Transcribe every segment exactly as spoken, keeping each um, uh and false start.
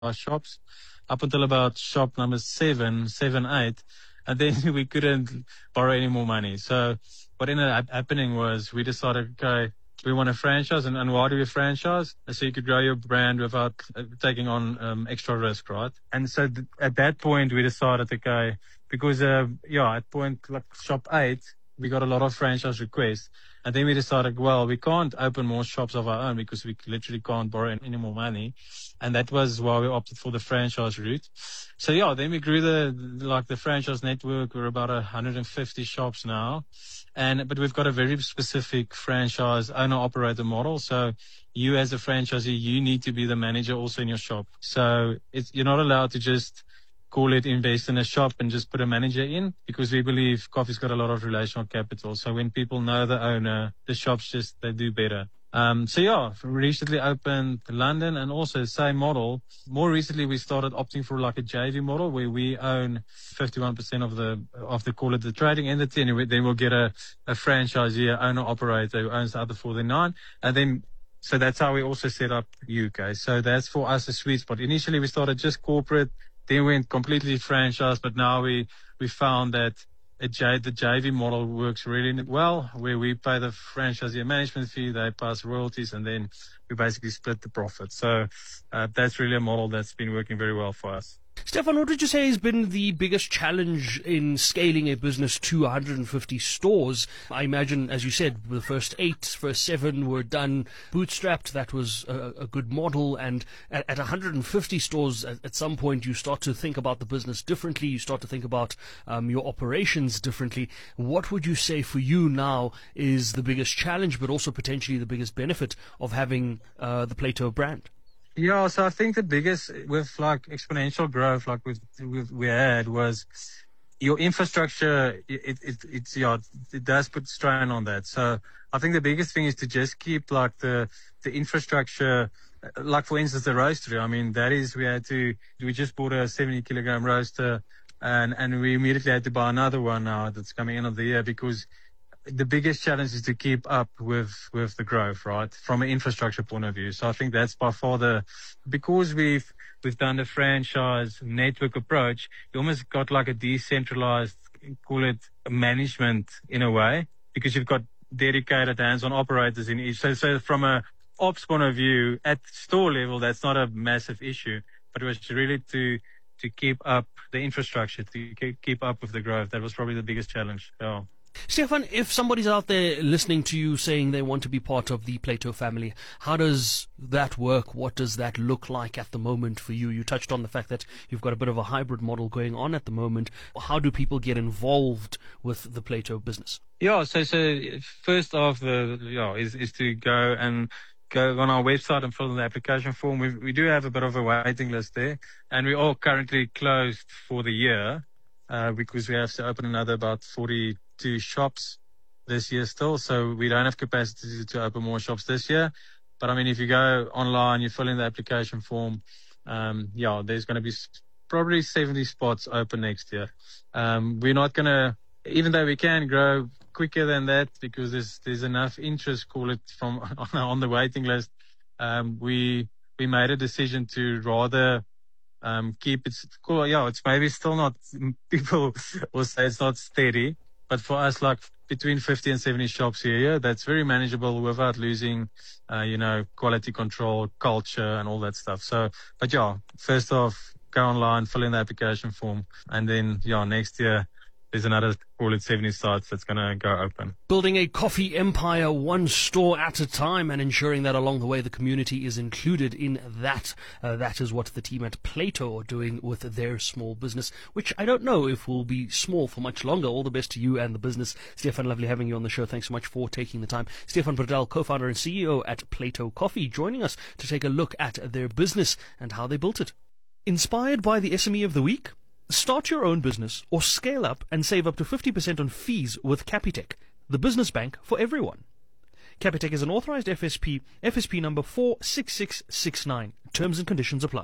our shops up until about shop number seven, seven, eight. And then we couldn't borrow any more money. So what ended up happening was we decided, okay, we want a franchise. And, and why do we franchise? So you could grow your brand without uh, taking on um, extra risk, right? And so th- at that point, we decided, okay, because, uh, yeah, at point like shop eight, we got a lot of franchise requests. And then we decided, well, we can't open more shops of our own because we literally can't borrow any more money. And that was why we opted for the franchise route. So yeah, then we grew the, like the franchise network. We're about one hundred fifty shops now. And, but we've got a very specific franchise owner operator model. So you as a franchisee, you need to be the manager also in your shop. So it's, you're not allowed to just call it invest in a shop and just put a manager in, because we believe coffee's got a lot of relational capital. So when people know the owner, the shops just, they do better. Um, so yeah, recently opened London and also same model. More recently, we started opting for like a J V model where we own fifty-one percent of the, of the, call it the trading entity. And then we'll get a, a franchisee, owner operator who owns the other forty-nine. And then, so that's how we also set up U K. So that's for us a sweet spot. Initially, we started just corporate. Then we went completely franchise, but now we, we found that a J, the J V model works really well, where we pay the franchisee a management fee, they pay us royalties, and then we basically split the profit. So uh, that's really a model that's been working very well for us. Stefan, what would you say has been the biggest challenge in scaling a business to one hundred fifty stores? I imagine, as you said, the first eight, first seven were done bootstrapped. That was a, a good model. And at, at one hundred fifty stores, at, at some point, you start to think about the business differently. You start to think about um, your operations differently. What would you say for you now is the biggest challenge, but also potentially the biggest benefit of having uh, the Plato brand? Yeah, so I think the biggest with like exponential growth, like we've, we've, we had, was your infrastructure. It, it, it's, yeah, it does put strain on that. So I think the biggest thing is to just keep like the, the infrastructure, like for instance, the roastery. I mean, that is, we had to, we just bought a seventy kilogram roaster and, and we immediately had to buy another one now that's coming end of the year, because the biggest challenge is to keep up with, with the growth, right? From an infrastructure point of view. So I think that's by far the, because we've, we've done the franchise network approach, you almost got like a decentralized, call it management in a way, because you've got dedicated hands-on operators in each. So, so from a ops point of view, at store level, that's not a massive issue, but it was really to, to keep up the infrastructure, to keep up with the growth. That was probably the biggest challenge. Yeah. Stefan, if somebody's out there listening to you saying they want to be part of the Plato family, how does that work? What does that look like at the moment for you? You touched on the fact that you've got a bit of a hybrid model going on at the moment. How do people get involved with the Plato business? Yeah, so so first off, the yeah is is to go and go on our website and fill in the application form. We we do have a bit of a waiting list there, and we are currently closed for the year uh, because we have to open another about forty. Two shops this year still, so we don't have capacity to open more shops this year. But I mean, if you go online, you fill in the application form, um, yeah, there's going to be probably seventy spots open next year. Um, we're not going to, even though we can grow quicker than that, because there's there's enough interest, call it, from on the waiting list. Um, we we made a decision to rather um, keep it cool. Yeah, it's maybe still not, people will say it's not steady. But for us, like between fifty and seventy shops here, yeah, that's very manageable without losing, uh, you know, quality control, culture, and all that stuff. So, but yeah, first off, go online, fill in the application form, and then, yeah, next year, there's another, call it seventy sites that's going to go open. Building a coffee empire one store at a time and ensuring that along the way the community is included in that. Uh, that is what the team at Plato are doing with their small business, which I don't know if will be small for much longer. All the best to you and the business. Stefan, lovely having you on the show. Thanks so much for taking the time. Stefan Bradell, co-founder and C E O at Plato Coffee, joining us to take a look at their business and how they built it. Inspired by the S M E of the week? Start your own business or scale up and save up to fifty percent on fees with Capitec, the business bank for everyone. Capitec is an authorized F S P, F S P number four six six six nine. Terms and conditions apply.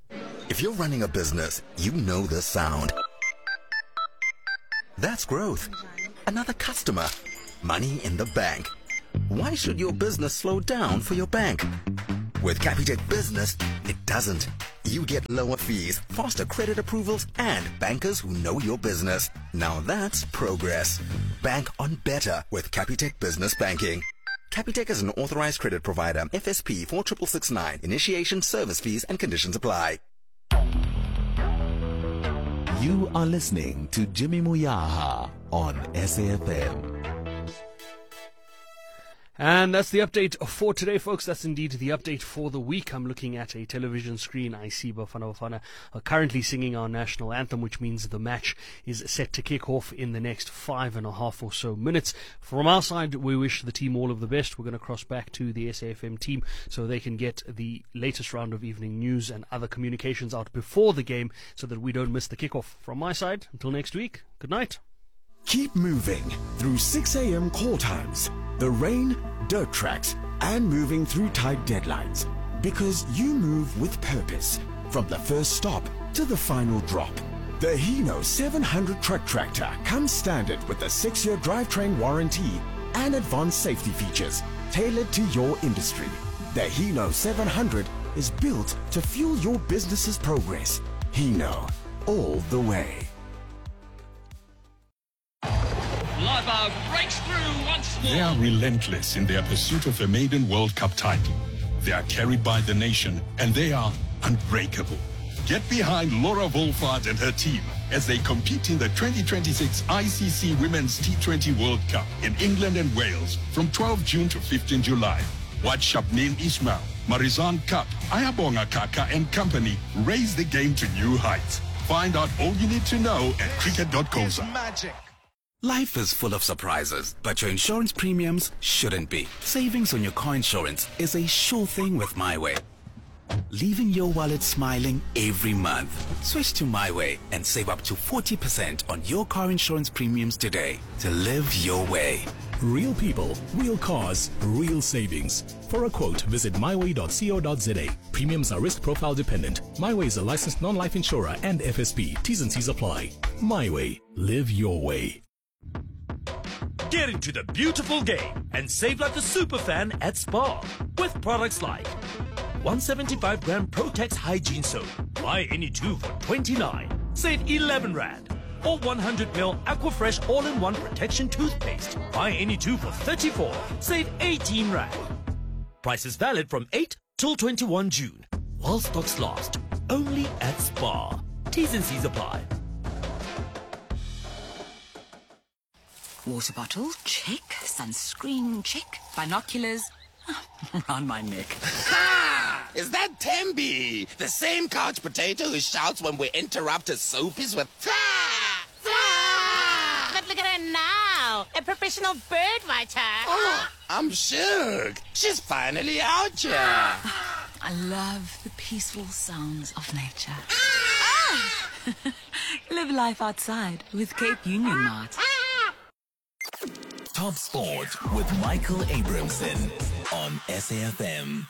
If you're running a business, you know the sound. That's growth. Another customer. Money in the bank. Why should your business slow down for your bank? With Capitec Business, it doesn't. You get lower fees, faster credit approvals, and bankers who know your business. Now that's progress. Bank on better with Capitec Business Banking. Capitec is an authorized credit provider. F S P four six six nine. Initiation, service fees, and conditions apply. You are listening to Jimmy Muyaha on S A F M. And that's the update for today, folks. That's indeed the update for the week. I'm looking at a television screen. I see Bafana Bafana are currently singing our national anthem, which means the match is set to kick off in the next five and a half or so minutes. From our side, we wish the team all of the best. We're going to cross back to the S A F M team so they can get the latest round of evening news and other communications out before the game so that we don't miss the kickoff. From my side, until next week, good night. Keep moving through six a.m. call times, the rain, dirt tracks, and moving through tight deadlines. Because you move with purpose, from the first stop to the final drop. The Hino seven hundred truck tractor comes standard with a six-year drivetrain warranty and advanced safety features tailored to your industry. The Hino seven hundred is built to fuel your business's progress. Hino, all the way. Lava breaks through once more. They are relentless in their pursuit of a maiden World Cup title. They are carried by the nation, and they are unbreakable. Get behind Laura Wolfhard and her team as they compete in the twenty twenty-six I C C Women's T twenty World Cup in England and Wales from twelfth June to fifteenth July. Watch Shabneel Ismail, Marizan Cup, Ayabonga Kaka and company raise the game to new heights. Find out all you need to know at cricket dot co za. Magic. Life is full of surprises, but your insurance premiums shouldn't be. Savings on your car insurance is a sure thing with MyWay. Leaving your wallet smiling every month. Switch to MyWay and save up to forty percent on your car insurance premiums today to live your way. Real people, real cars, real savings. For a quote, visit myway dot co dot za. Premiums are risk profile dependent. MyWay is a licensed non-life insurer and F S P. T's and C's apply. MyWay. Live your way. Get into the beautiful game and save like a super fan at Spar with products like one seventy-five gram Protex Hygiene Soap. Buy any two for twenty-nine. Save eleven rand. Or one hundred milliliters Aquafresh all-in-one protection toothpaste. Buy any two for thirty-four. Save eighteen rand. Price is valid from eight till twenty-first June. While stocks last. Only at Spar. T's and C's apply. Water bottle, check. Sunscreen, check. Binoculars, around my neck. Ha! Is that Tembi? The same couch potato who shouts when we interrupt his soapies with "Fah! Fah!" But look at her now, a professional bird watcher. Oh, I'm shook. She's finally out here. I love the peaceful sounds of nature. Ah! Live life outside with Cape Union Mart. Top Sport with Michael Abramson on S A F M.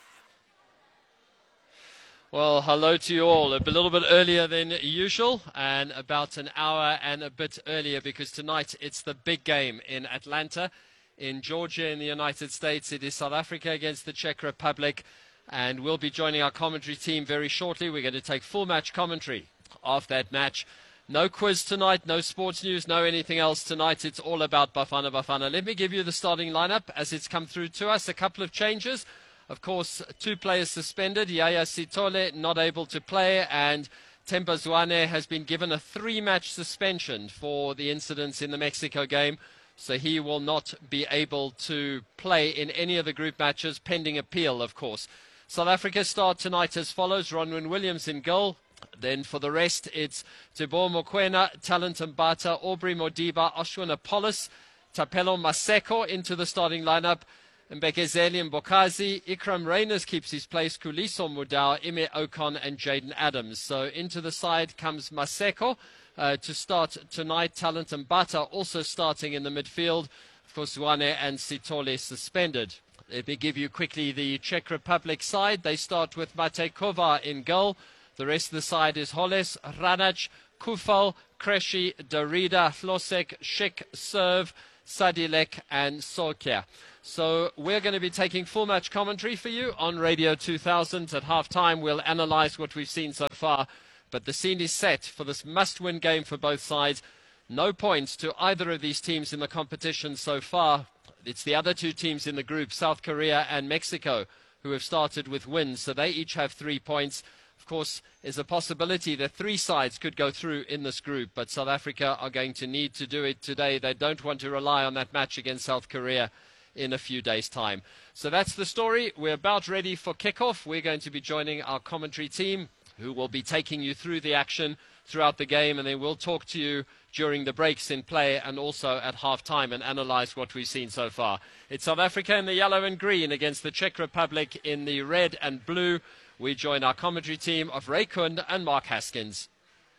Well, hello to you all. A little bit earlier than usual and about an hour and a bit earlier because tonight it's the big game in Atlanta, in Georgia, in the United States. It is South Africa against the Czech Republic, and we'll be joining our commentary team very shortly. We're going to take full match commentary of that match. No quiz tonight, no sports news, no anything else tonight. It's all about Bafana Bafana. Let me give you the starting lineup as it's come through to us. A couple of changes. Of course, two players suspended. Yaya Sithole not able to play, and Themba Zwane has been given a three-match suspension for the incidents in the Mexico game. So he will not be able to play in any of the group matches, pending appeal, of course. South Africa start tonight as follows. Ronwen Williams in goal. Then for the rest, it's Teboho Mokoena, Talent Mbata, Aubrey Modiba, Ashwin Apollos, Tapelo Maseko into the starting lineup, Mbekezeli Mbokazi, Ikram Reyners keeps his place, Kuliso Mudau, Ime Okon and Jaden Adams. So into the side comes Maseko uh, to start tonight. Talent Mbata also starting in the midfield. Of course, Zwane and Sithole suspended. Let me give you quickly the Czech Republic side. They start with Matej Kovar in goal. The rest of the side is Holes, Ranac, Kufal, Kreshi, Darida, Flosek, Shik, Serve, Sadilek and Solskjaer. So we're going to be taking full match commentary for you on Radio two thousand. At half-time, we'll analyse what we've seen so far. But the scene is set for this must-win game for both sides. No points to either of these teams in the competition so far. It's the other two teams in the group, South Korea and Mexico, who have started with wins. So they each have three points. Of course, there's a possibility that three sides could go through in this group, but South Africa are going to need to do it today. They don't want to rely on that match against South Korea in a few days' time. So that's the story. We're about ready for kickoff. We're going to be joining our commentary team, who will be taking you through the action throughout the game, and they will talk to you during the breaks in play and also at half-time and analyse what we've seen so far. It's South Africa in the yellow and green against the Czech Republic in the red and blue. We join our commentary team of Ray Kund and Mark Haskins.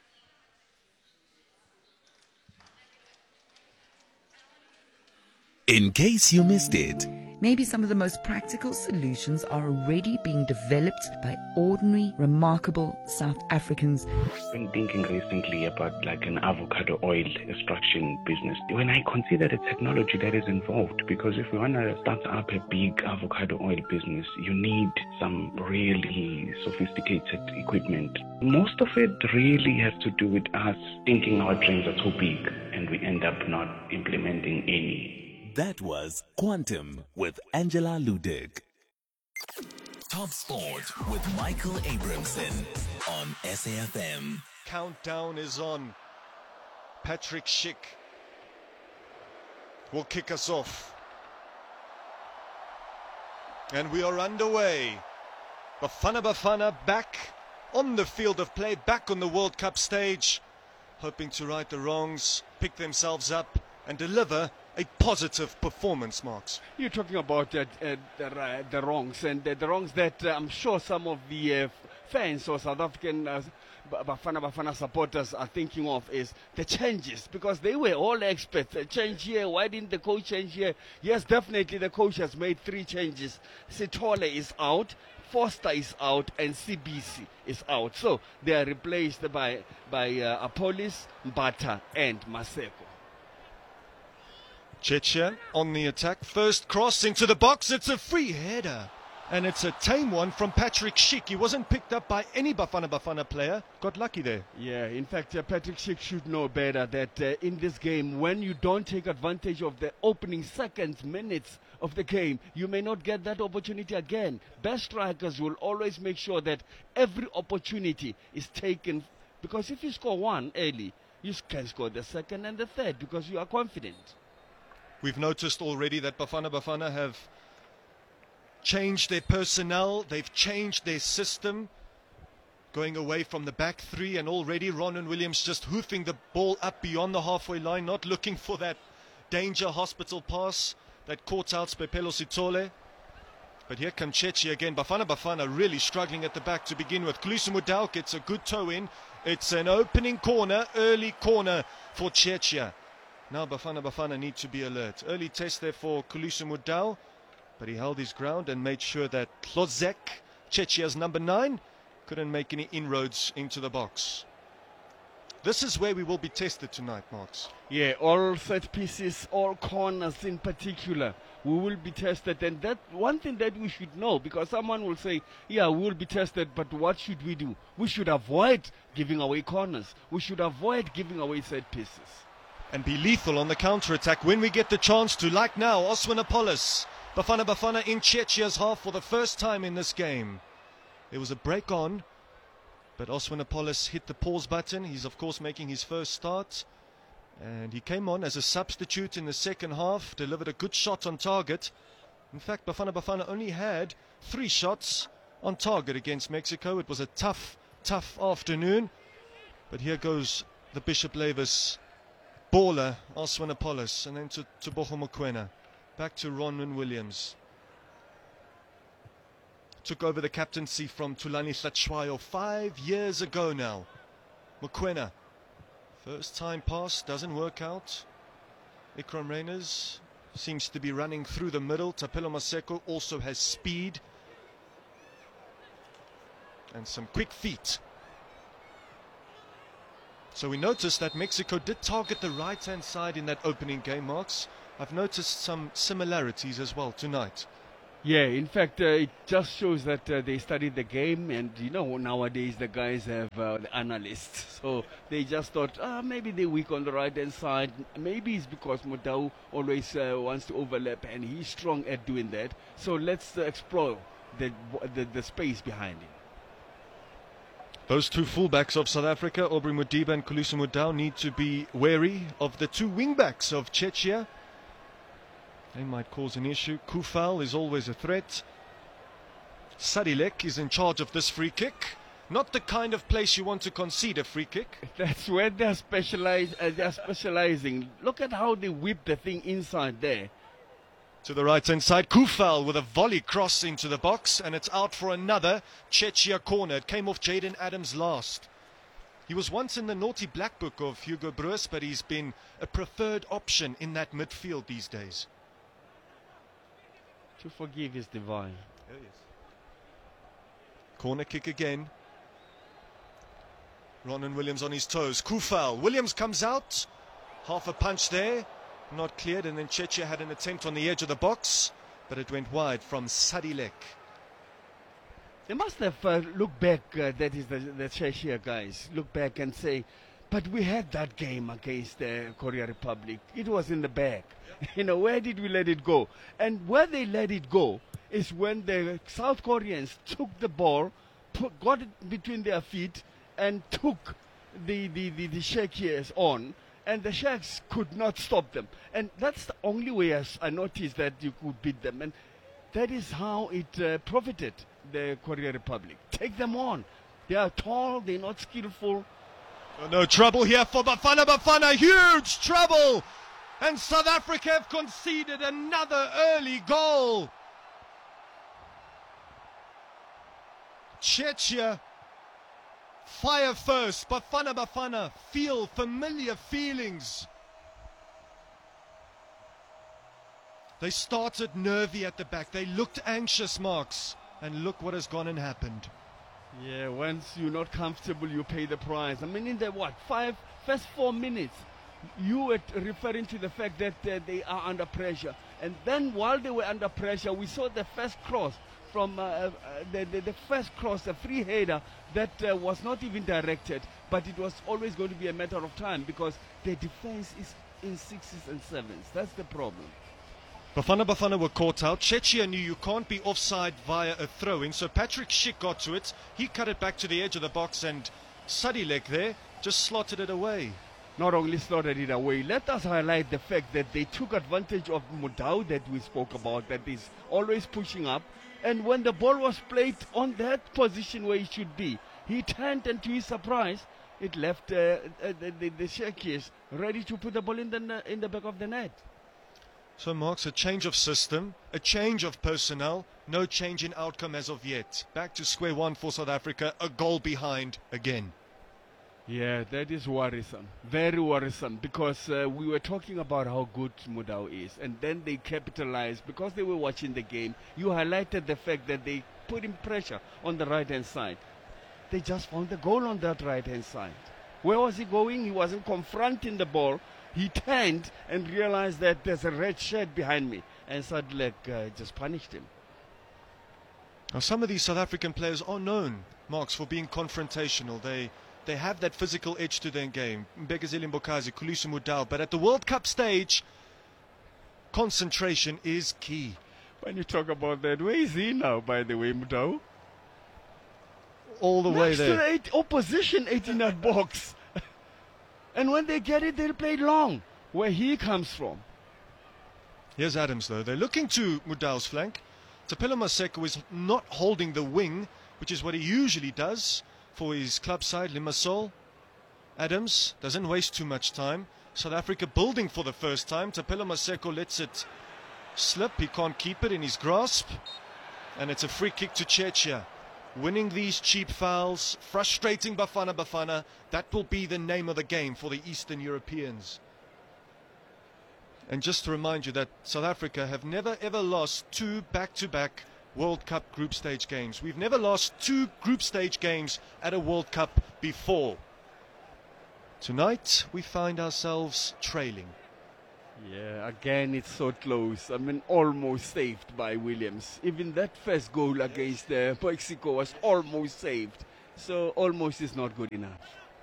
In case you missed it, maybe some of the most practical solutions are already being developed by ordinary, remarkable South Africans. I've been thinking recently about like an avocado oil extraction business. When I consider the technology that is involved, because if we want to start up a big avocado oil business, you need some really sophisticated equipment. Most of it really has to do with us thinking our dreams are too big and we end up not implementing any. That was Quantum with Angela Ludick. Top Sport with Michael Abramson on S A F M. Countdown is on. Patrick Schick will kick us off. And we are underway. Bafana Bafana back on the field of play, back on the World Cup stage, hoping to right the wrongs, pick themselves up and deliver a positive performance, Marks. You're talking about uh, uh, the, uh, the wrongs, and uh, the wrongs that uh, I'm sure some of the uh, fans or South African uh, Bafana Bafana supporters are thinking of is the changes, because they were all experts. A change here, why didn't the coach change here? Yes, definitely the coach has made three changes. Sithole is out, Foster is out, and C B C is out. So they are replaced by, by uh, Apolis, Mbata, and Maseko. Czechia on the attack. First cross into the box. It's a free header. And it's a tame one from Patrick Schick. He wasn't picked up by any Bafana Bafana player. Got lucky there. Yeah, in fact, uh, Patrick Schick should know better that uh, in this game, when you don't take advantage of the opening seconds, minutes of the game, you may not get that opportunity again. Best strikers will always make sure that every opportunity is taken, because if you score one early, you can score the second and the third because you are confident. We've noticed already that Bafana Bafana have changed their personnel, they've changed their system, going away from the back three, and already Ronwen Williams just hoofing the ball up beyond the halfway line, not looking for that danger hospital pass that caught out Pepelo Sithole. But here comes Czechia again. Bafana Bafana really struggling at the back to begin with. Khulusi Mudau gets a good toe in. It's an opening corner, early corner for Czechia. Now Bafana Bafana need to be alert. Early test there for Khulusi Mudau, but he held his ground and made sure that Hlozek, Czechia's number nine, couldn't make any inroads into the box. This is where we will be tested tonight, Marks. Yeah, all set pieces, all corners in particular, we will be tested. And that one thing that we should know, because someone will say, yeah, we will be tested, but what should we do? We should avoid giving away corners. We should avoid giving away set pieces. And be lethal on the counter-attack when we get the chance to, like now, Oswin Apollos. Bafana Bafana in Czechia's half for the first time in this game. There was a break on, but Oswin Apollos hit the pause button. He's, of course, making his first start. And he came on as a substitute in the second half, delivered a good shot on target. In fact, Bafana Bafana only had three shots on target against Mexico. It was a tough, tough afternoon. But here goes the Bishop Lavis baller, Oswin Apollos, and then to Tebogo Mokoena. Back to Ronwen Williams. Took over the captaincy from Thulani Hlatshwayo five years ago now. Mokoena, first time pass, doesn't work out. Ikram Reyners seems to be running through the middle. Tapelo Maseko also has speed and some quick feet. So we noticed that Mexico did target the right-hand side in that opening game, Marks. I've noticed some similarities as well tonight. Yeah, in fact, uh, it just shows that uh, they studied the game, and you know, nowadays the guys have uh, the analysts, so they just thought, ah, maybe they're weak on the right-hand side. Maybe it's because Mudau always uh, wants to overlap, and he's strong at doing that. So let's uh, explore the, the the space behind him. Those two fullbacks of South Africa, Aubrey Modiba and Khulusi Mudau, need to be wary of the two wingbacks of Czechia. They might cause an issue. Kufal is always a threat. Sadilek is in charge of this free kick. Not the kind of place you want to concede a free kick. That's where they're specialize, uh, they're specializing. Look at how they whip the thing inside there. To the right-hand side, Kufal with a volley cross into the box, and it's out for another Czechia corner. It came off Jaden Adams last. He was once in the naughty black book of Hugo Broos, but he's been a preferred option in that midfield these days. To forgive is divine. Oh, yes. Corner kick again. Ronan Williams on his toes. Kufal. Williams comes out. Half a punch there. Not cleared. And then Czechia had an attempt on the edge of the box, but it went wide from Sadilek. They must have uh, looked back, uh, that is the, the Czechia guys, look back and say, but we had that game against the uh, Korea Republic. It was in the bag. You know, where did we let it go? And where they let it go is when the South Koreans took the ball, put, got it between their feet, and took the, the, the, the Czechs on, and the Czechs could not stop them. And that's the only way I, I noticed that you could beat them. And that is how it uh, profited the Korea Republic. Take them on. They are tall, they're not skillful. Oh, no trouble here for Bafana Bafana. Huge trouble. And South Africa have conceded another early goal. Czechia fire first. Bafana Bafana feel familiar feelings. They started nervy at the back. They looked anxious, Marks. And look what has gone and happened. Yeah, once you're not comfortable, you pay the price. I mean, in the what, five, first four minutes, you were referring to the fact that uh, they are under pressure. And then while they were under pressure, we saw the first cross from uh, uh, the, the, the first cross, a free header that uh, was not even directed, but it was always going to be a matter of time because the defense is in sixes and sevens. That's the problem. Bafana Bafana were caught out. Czechia knew you can't be offside via a throw-in, so Patrick Schick got to it. He cut it back to the edge of the box, and Sadilek there just slotted it away. Not only slotted it away, let us highlight the fact that they took advantage of Mudau that we spoke about, that is always pushing up. And when the ball was played on that position where it should be, he turned, and to his surprise, it left uh, uh, the, the, the Czechs ready to put the ball in the, in the back of the net. So, Marks, a change of system, a change of personnel, no change in outcome as of yet. Back to square one for South Africa, a goal behind again. Yeah, that is worrisome, very worrisome, because uh, we were talking about how good Mudau is, and then they capitalized because they were watching the game. You highlighted the fact that they put in pressure on the right-hand side. They just found the goal on that right-hand side. Where was he going? He wasn't confronting the ball. He turned and realized that there's a red shirt behind me, and Sadilek uh, just punished him. Now, some of these South African players are known, Marks, for being confrontational. They they have that physical edge to their game. Mbegazeli Mbokazi, Khulusi Mudau, but at the World Cup stage, concentration is key. When you talk about that, where is he now, by the way, Mudau? All the Next way there. to the eight, opposition eighteen-yard box. And when they get it, they'll play long, where he comes from. Here's Adams, though. They're looking to Mudau's flank. Tapelo Maseko is not holding the wing, which is what he usually does for his club side, Limassol. Adams doesn't waste too much time. South Africa building for the first time. Tapelo Maseko lets it slip. He can't keep it in his grasp. And it's a free kick to Czechia. Winning these cheap fouls, frustrating Bafana Bafana. That will be the name of the game for the Eastern Europeans. And just to remind you that South Africa have never ever lost two back-to-back World Cup group stage games. We've never lost two group stage games at a World Cup before. Tonight we find ourselves trailing. Yeah, again, it's so close. I mean, almost saved by Williams. Even that first goal against uh, Mexico was almost saved. So almost is not good enough.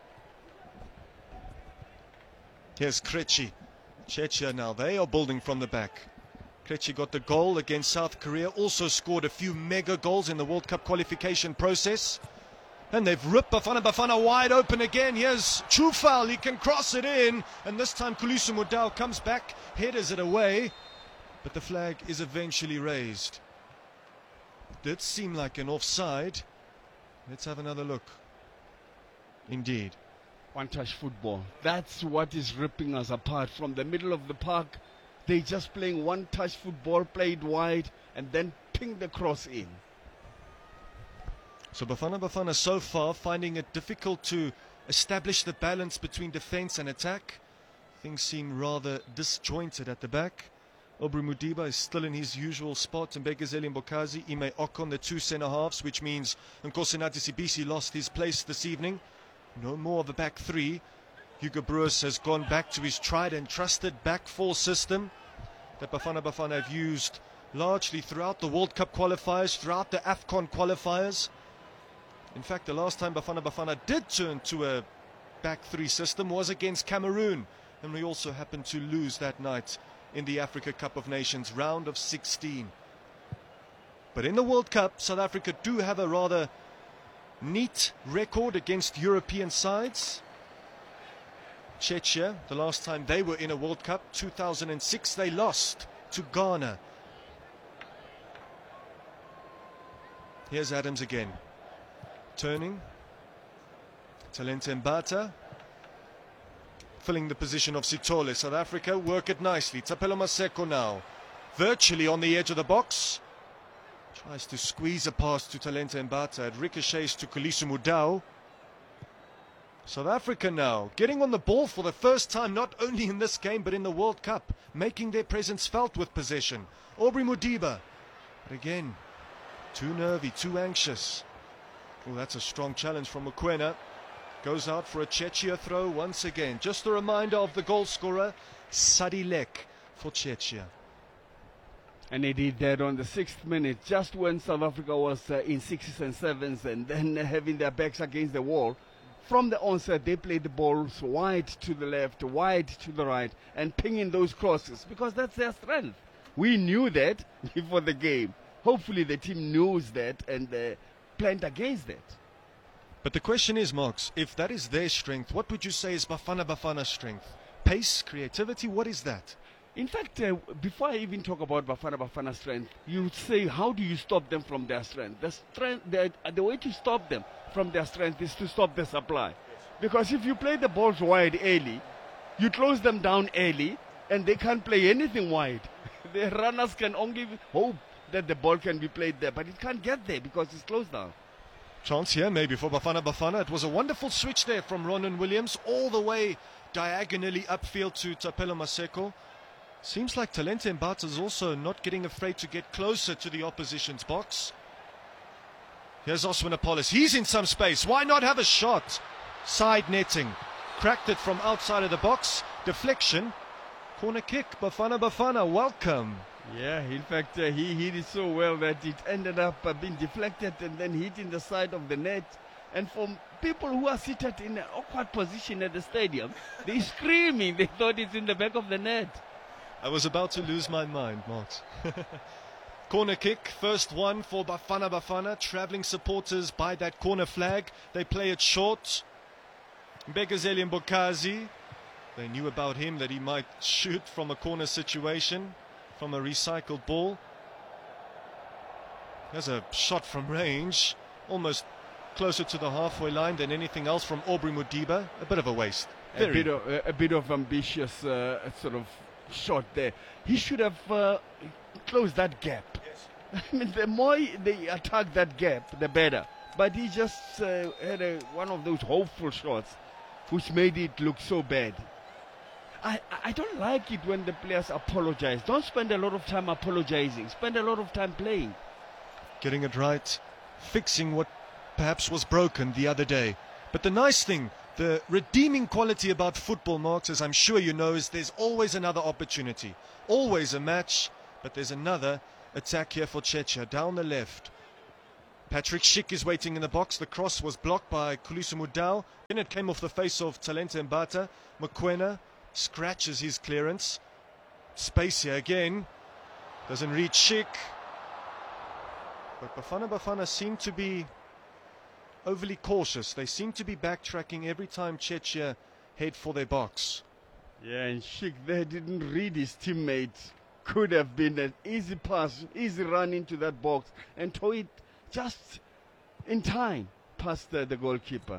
Here's Krejci. Czechia now, they are building from the back. Krejci got the goal against South Korea, also scored a few mega goals in the World Cup qualification process. And they've ripped Bafana Bafana wide open again. Here's Chufal, he can cross it in. And this time Khaliso Mudau comes back, headers it away. But the flag is eventually raised. It did seem like an offside. Let's have another look. Indeed. One-touch football. That's what is ripping us apart. From the middle of the park, they're just playing one-touch football, played wide, and then ping the cross in. So Bafana Bafana so far finding it difficult to establish the balance between defense and attack. Things seem rather disjointed at the back. Aubrey Mudiba is still in his usual spot. Mbegazeli Mbokazi, Ime Okon, the two centre-halves, which means Nkosinati Sibisi lost his place this evening. No more of a back three. Hugo Broos has gone back to his tried and trusted back four system that Bafana Bafana have used largely throughout the World Cup qualifiers, throughout the AFCON qualifiers. In fact, the last time Bafana Bafana did turn to a back three system was against Cameroon, and we also happened to lose that night in the Africa Cup of Nations round of sixteen. But in the World Cup, South Africa do have a rather neat record against European sides. Czechia, the last time they were in a World Cup, two thousand six, they lost to Ghana. Here's Adams again. Turning. Talente Mbata. Filling the position of Sithole. South Africa work it nicely. Thapelo Maseko now. Virtually on the edge of the box. Tries to squeeze a pass to Talente Mbata. It ricochets to Khaliso Mudau. South Africa now getting on the ball for the first time, not only in this game but in the World Cup, making their presence felt with possession. Aubrey Mudiba, but again, too nervy, too anxious. Oh, that's a strong challenge from Mokoena. Goes out for a Czechia throw once again. Just a reminder of the goal scorer, Sadilek for Czechia. And he did that on the sixth minute, just when South Africa was uh, in sixes and sevens and then uh, having their backs against the wall. From the onset, they played the balls wide to the left, wide to the right, and pinging those crosses, because that's their strength. We knew that before the game. Hopefully the team knows that and uh, planned against that. But the question is, Marks, if that is their strength, what would you say is Bafana Bafana's strength? Pace, creativity, what is that? In fact, uh, before I even talk about Bafana Bafana's strength, you would say, how do you stop them from their strength? The strength, the, the way to stop them from their strength is to stop the supply. Because if you play the balls wide early, you close them down early, and they can't play anything wide. The runners can only hope that the ball can be played there, but it can't get there because it's closed down. Chance here maybe for Bafana Bafana. It was a wonderful switch there from Ronan Williams, all the way diagonally upfield to Thapelo Maseko. Seems like Talente Mbata is also not getting afraid to get closer to the opposition's box. Here's Osman Apollos. He's in some space. Why not have a shot? Side netting. Cracked it from outside of the box. Deflection. Corner kick. Bafana Bafana, welcome. Yeah, in fact, uh, he hit it so well that it ended up uh, being deflected and then hitting the side of the net. And for people who are seated in an awkward position at the stadium, they're screaming. They thought it's in the back of the net. I was about to lose my mind, Marks. Corner kick, first one for Bafana Bafana. Travelling supporters by that corner flag. They play it short. Mbegazeli Mbokazi. They knew about him that he might shoot from a corner situation, from a recycled ball. There's a shot from range, almost closer to the halfway line than anything else from Aubrey Mudiba. A bit of a waste. A bit of, a, a bit of ambitious uh, sort of shot there. He should have uh, closed that gap. Yes. I mean, the more they attack that gap, the better. But he just uh, had a, one of those hopeful shots, which made it look so bad. I, I don't like it when the players apologize. Don't spend a lot of time apologizing. Spend a lot of time playing. Getting it right, fixing what perhaps was broken the other day. But the nice thing, The redeeming quality about football, Marks, as I'm sure you know, is there's always another opportunity. Always a match, but there's another attack here for Czechia. Down the left. Patrick Schick is waiting in the box. The cross was blocked by Khulusi Mudau. Then it came off the face of Talente Mbata. Mokoena scratches his clearance. Space here again. Doesn't reach Schick. But Bafana Bafana seem to be overly cautious. They seem to be backtracking every time Czechia head for their box. Yeah, and Schick there didn't read his teammate. Could have been an easy pass, easy run into that box, and throw it just in time past the, the goalkeeper.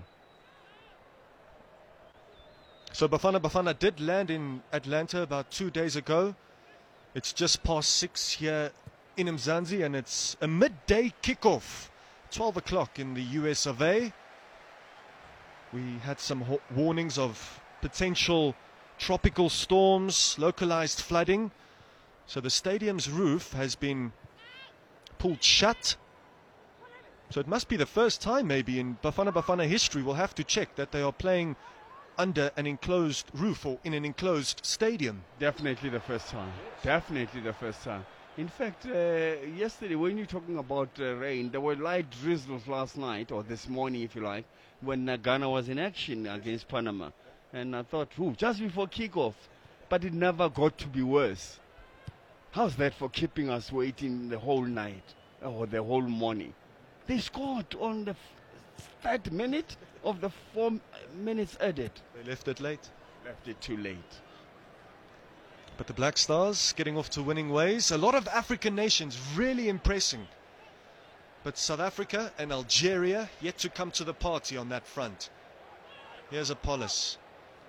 So Bafana Bafana did land in Atlanta about two days ago. It's just past six here in Mzansi, and it's a midday kickoff. twelve o'clock in the U S of A. We had some ho- warnings of potential tropical storms, localized flooding. So the stadium's roof has been pulled shut. So it must be the first time maybe in Bafana Bafana history, we'll have to check, that they are playing under an enclosed roof or in an enclosed stadium. Definitely the first time. Definitely the first time. In fact, uh, yesterday when you're talking about uh, rain, there were light drizzles last night, or this morning if you like, when uh, Ghana was in action against Panama. And I thought, ooh, just before kickoff, but it never got to be worse. How's that for keeping us waiting the whole night or the whole morning? They scored on the third minute of the four minutes added. They left it late. Left it too late. But the Black Stars getting off to winning ways. A lot of African nations really impressing. But South Africa and Algeria yet to come to the party on that front. Here's Apollos.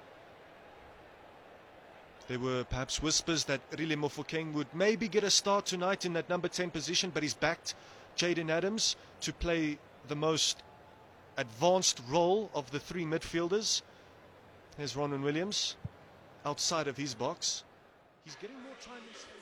There were perhaps whispers that Rile Mofokeng would maybe get a start tonight in that number ten position, but he's backed Jaden Adams to play the most advanced role of the three midfielders. There's Ronwen Williams outside of his box. He's getting more time in space.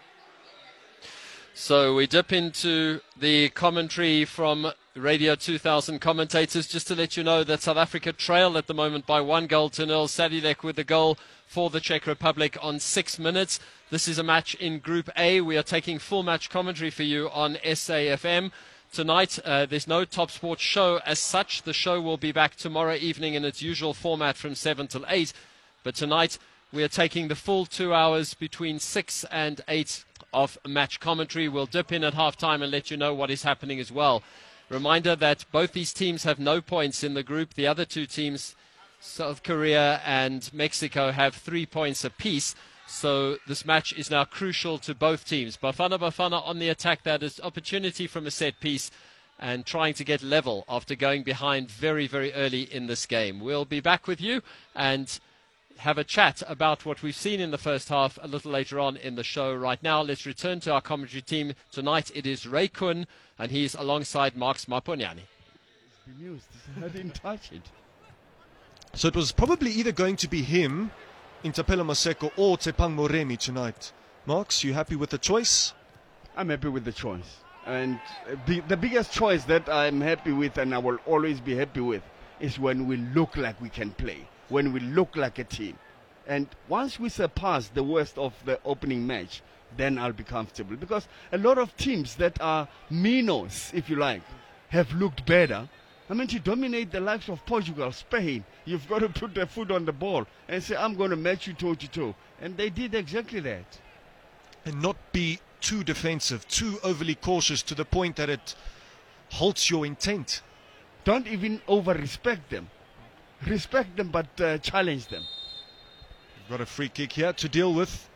So we dip into the commentary from Radio two thousand commentators, just to let you know that South Africa trail at the moment by one goal to nil. Sadilek with the goal for the Czech Republic on six minutes. This is a match in Group A. We are taking full match commentary for you on S A F M. Tonight, uh, there's no Top Sports show as such. The show will be back tomorrow evening in its usual format from seven till eight. But tonight, we are taking the full two hours between six and eight of match commentary. We'll dip in at half-time and let you know what is happening as well. Reminder that both these teams have no points in the group. The other two teams, South Korea and Mexico, have three points apiece. So this match is now crucial to both teams. Bafana Bafana on the attack. That is opportunity from a set piece and trying to get level after going behind very, very early in this game. We'll be back with you and have a chat about what we've seen in the first half a little later on in the show. Right now, let's return to our commentary team. Tonight it is Ray Kun, and he's alongside Marks Maponyane. Bemused. I didn't touch it. So it was probably either going to be him, Intapelo Maseko, or Tepang Moremi tonight. Marks, you happy with the choice? I'm happy with the choice. And uh, the, the biggest choice that I'm happy with, and I will always be happy with, is when we look like we can play, when we look like a team. And once we surpass the worst of the opening match, then I'll be comfortable. Because a lot of teams that are minnows, if you like, have looked better. I mean, to dominate the likes of Portugal, Spain, you've got to put their foot on the ball and say, I'm going to match you toe-to-toe. And they did exactly that. And not be too defensive, too overly cautious to the point that it halts your intent. Don't even over-respect them. Respect them, but uh, challenge them. We've got a free kick here to deal with.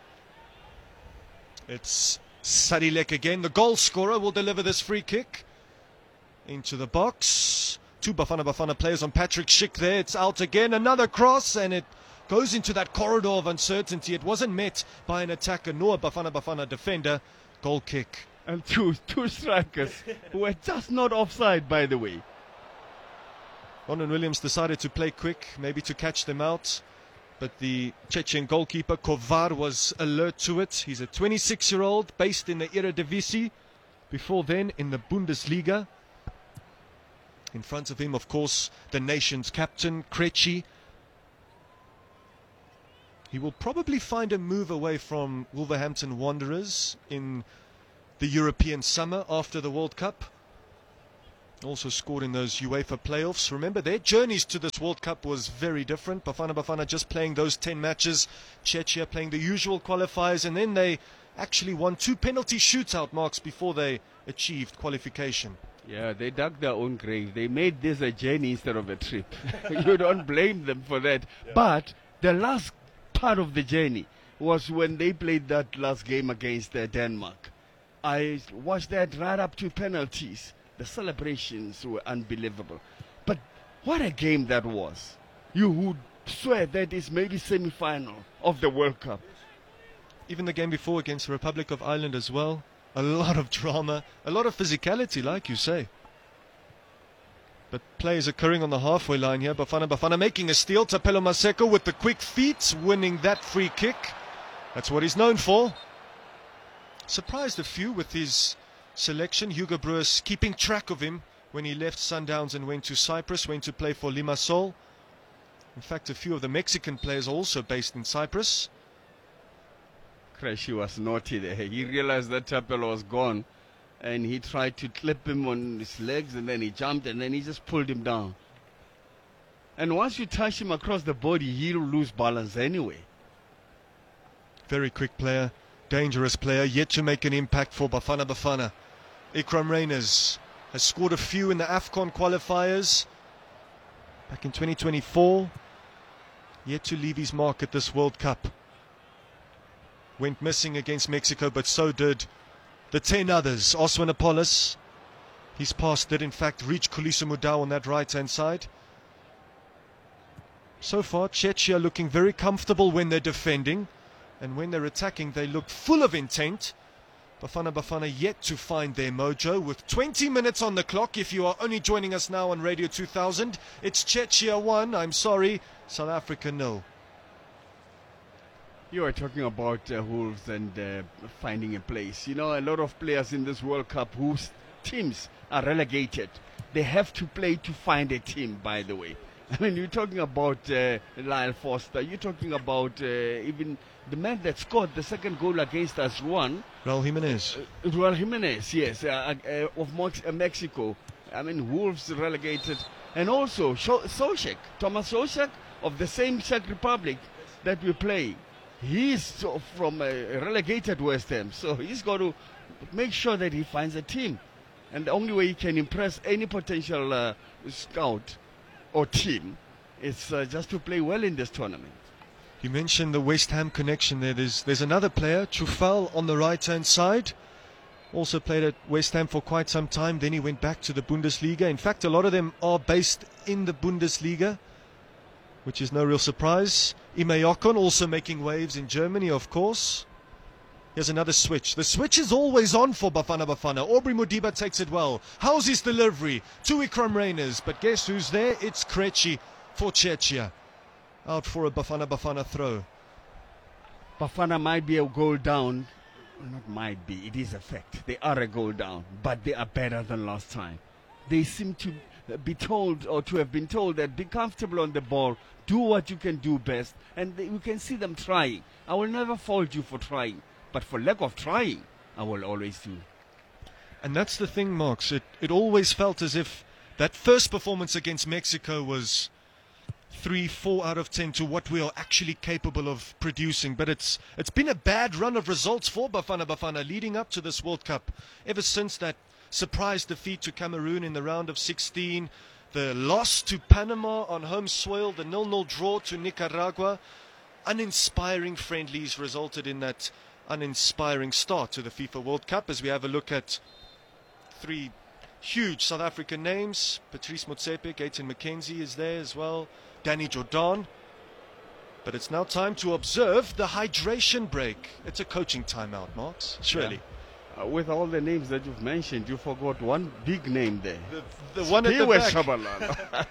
It's Sadilek again. The goal scorer will deliver this free kick into the box. Two Bafana Bafana players on Patrick Schick there. It's out again. Another cross, and it goes into that corridor of uncertainty. It wasn't met by an attacker nor a Bafana Bafana defender. Goal kick. And two, two strikers who were just not offside, by the way. Ronwen Williams decided to play quick, maybe to catch them out. But the Chechen goalkeeper, Kovar, was alert to it. He's a twenty-six-year-old based in the Eredivisie. Before then, in the Bundesliga. In front of him, of course, the nation's captain, Krejci. He will probably find a move away from Wolverhampton Wanderers in the European summer after the World Cup. Also scored in those UEFA playoffs. Remember, their journeys to this World Cup was very different. Bafana Bafana just playing those ten matches. Czechia playing the usual qualifiers. And then they actually won two penalty shootout marks before they achieved qualification. Yeah, they dug their own grave. They made this a journey instead of a trip. You don't blame them for that. Yeah. But the last part of the journey was when they played that last game against uh, Denmark. I watched that right up to penalties. The celebrations were unbelievable. But what a game that was. You would swear that is maybe semi-final of the World Cup. Even the game before against the Republic of Ireland as well. A lot of drama, a lot of physicality, like you say. But play is occurring on the halfway line here. Bafana Bafana making a steal. Tapelo Maseko with the quick feet, winning that free kick. That's what he's known for. Surprised a few with his selection. Hugo Broos keeping track of him when he left Sundowns and went to Cyprus, went to play for Limassol. In fact, a few of the Mexican players are also based in Cyprus. Krejci was naughty there. He realized that Tapelo was gone and he tried to clip him on his legs, and then he jumped and then he just pulled him down. And once you touch him across the body, he'll lose balance anyway. Very quick player, dangerous player, yet to make an impact for Bafana Bafana. Ikram Reyners has scored a few in the AFCON qualifiers back in twenty twenty-four, yet to leave his mark at this World Cup. Went missing against Mexico, but so did the ten others. Osman Apollos, his pass did in fact reach Khulisa Mudau on that right-hand side. So far, Czechia looking very comfortable when they're defending, and when they're attacking, they look full of intent. Bafana Bafana yet to find their mojo with twenty minutes on the clock. If you are only joining us now on Radio two thousand, it's Czechia one, I'm sorry, South Africa nil. You are talking about uh, Wolves and uh, finding a place. You know, a lot of players in this World Cup whose teams are relegated, they have to play to find a team, by the way. I mean, you're talking about uh, Lyle Foster. You're talking about uh, even the man that scored the second goal against us, Juan. Raul Jimenez. Uh, Raul Jimenez, yes, uh, uh, of Mox uh, Mexico. I mean, Wolves relegated. And also, Soucek, Thomas Soucek of the same Czech Republic that we play. He's from a relegated West Ham, so he's got to make sure that he finds a team. And the only way he can impress any potential uh, scout or team is uh, just to play well in this tournament. You mentioned the West Ham connection there. There's, there's another player, Chufal, on the right-hand side. Also played at West Ham for quite some time. Then he went back to the Bundesliga. In fact, a lot of them are based in the Bundesliga, which is no real surprise. Ime Ocon also making waves in Germany, of course. Here's another switch. The switch is always on for Bafana Bafana. Aubrey Modiba takes it well. How's his delivery? To Ikram Reyners. But guess who's there? It's Krejci for Czechia. Out for a Bafana Bafana throw. Bafana might be a goal down. Not might be. It is a fact. They are a goal down. But they are better than last time. They seem to be told, or to have been told, that be comfortable on the ball, do what you can do best, and they, we can see them trying. I will never fault you for trying, but for lack of trying, I will always do. And that's the thing, Marks. It, it always felt as if that first performance against Mexico was three, four out of ten to what we are actually capable of producing. But it's it's been a bad run of results for Bafana Bafana leading up to this World Cup. Ever since that surprise defeat to Cameroon in the round of sixteen, the loss to Panama on home soil, the nil nil draw to Nicaragua, uninspiring friendlies resulted in that uninspiring start to the FIFA World Cup. As we have a look at three huge South African names, Patrice Motsepe, Gaten McKenzie is there as well, Danny Jordan. But it's now time to observe the hydration break. It's a coaching timeout, Marks, surely. Yeah. Uh, with all the names that you've mentioned, you forgot one big name there. The, the one at the back. Shabalala.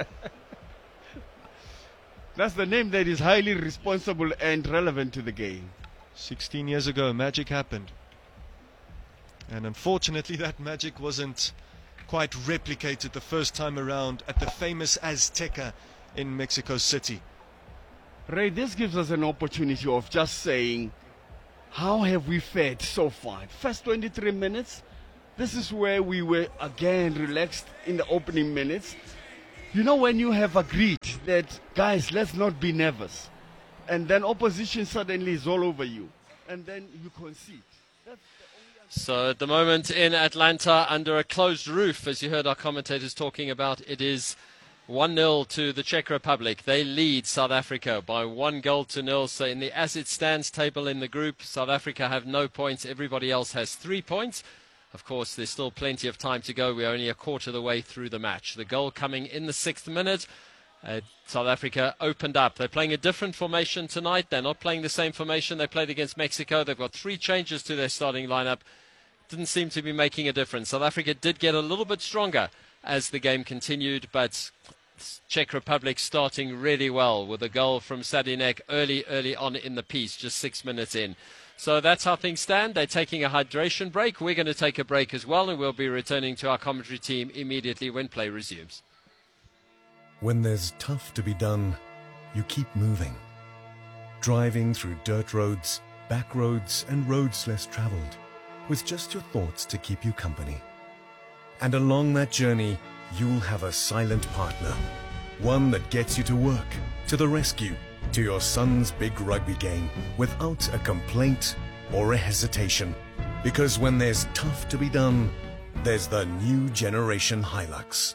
That's the name that is highly responsible and relevant to the game. sixteen years ago, magic happened. And unfortunately, that magic wasn't quite replicated the first time around at the famous Azteca in Mexico City. Ray, this gives us an opportunity of just saying, how have we fared so far? First twenty-three minutes, this is where we were again relaxed in the opening minutes. You know, when you have agreed that, guys, let's not be nervous, and then opposition suddenly is all over you, and then you concede. That's So at the moment in Atlanta, under a closed roof, as you heard our commentators talking about, it is one nil to the Czech Republic. They lead South Africa by one goal to nil. So in the as it stands table in the group, South Africa have no points. Everybody else has three points. Of course, there's still plenty of time to go. We're only a quarter of the way through the match. The goal coming in the sixth minute. Uh, South Africa opened up. They're playing a different formation tonight. They're not playing the same formation they played against Mexico. They've got three changes to their starting lineup. Didn't seem to be making a difference. South Africa did get a little bit stronger as the game continued, but Czech Republic starting really well with a goal from Sadinek early, early on in the piece, just six minutes in. So that's how things stand. They're taking a hydration break. We're going to take a break as well, and we'll be returning to our commentary team immediately when play resumes. When there's tough to be done, you keep moving. Driving through dirt roads, back roads, and roads less traveled, with just your thoughts to keep you company. And along that journey, you'll have a silent partner. One that gets you to work, to the rescue, to your son's big rugby game, without a complaint or a hesitation. Because when there's tough to be done, there's the new generation Hilux.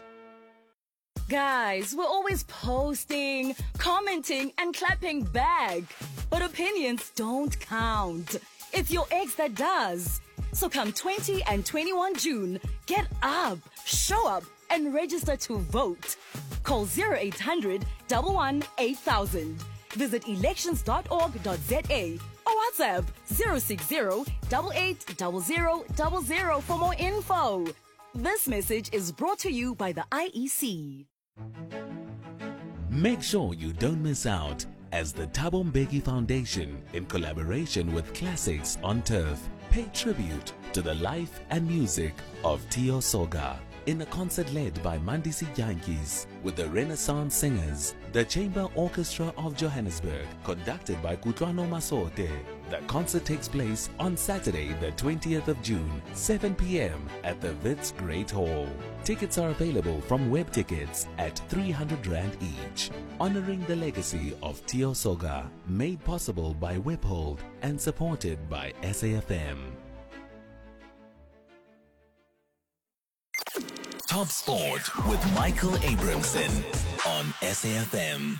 Guys, we're always posting, commenting, and clapping back. But opinions don't count. It's your ex that does. So come twentieth and twenty-first of June, get up, show up, and register to vote. Call zero eight hundred, one one, eight thousand. Visit elections dot org dot z a or WhatsApp zero six zero, eight eight zero zero zero zero for more info. This message is brought to you by the I E C. Make sure you don't miss out as the Thabo Mbeki Foundation, in collaboration with Classics on Turf, pay tribute to the life and music of Tio Soga in a concert led by Mandisi Yankees with the Renaissance Singers, the Chamber Orchestra of Johannesburg, conducted by Kutlwano Masote. The concert takes place on Saturday, the twentieth of June, seven p m at the Wits Great Hall. Tickets are available from Web Tickets at three hundred rand each. Honoring the legacy of Tio Soga, made possible by Webhold and supported by S A F M. Top Sport with Michael Abramson on S A F M.